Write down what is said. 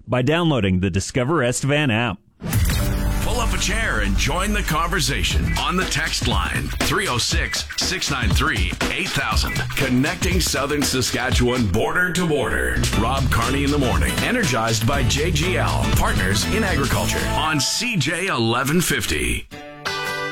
by downloading the Discover Estevan app. Pull up a chair and join the conversation on the text line 306-693-8000. Connecting Southern Saskatchewan border to border. Rob Carney in the morning. Energized by JGL, partners in agriculture on CJ 1150.